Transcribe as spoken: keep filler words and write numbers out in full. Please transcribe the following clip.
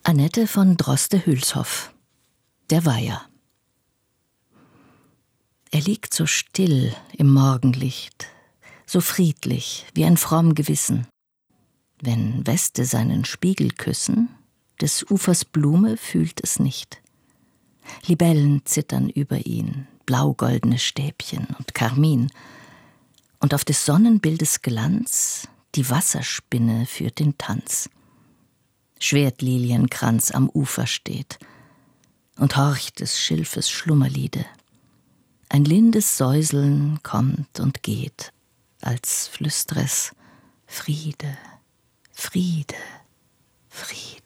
Annette von Droste-Hülshoff. Der Weiher. Er liegt so still im Morgenlicht, so friedlich wie ein fromm Gewissen. Wenn Weste seinen Spiegel küssen, des Ufers Blume fühlt es nicht. Libellen zittern über ihn, blaugoldene Stäbchen und Karmin. Und auf des Sonnenbildes Glanz die Wasserspinne führt den Tanz. Schwertlilienkranz am Ufer steht und horcht des Schilfes Schlummerliede. Ein lindes Säuseln kommt und geht, als flüstres Friede, Friede, Friede.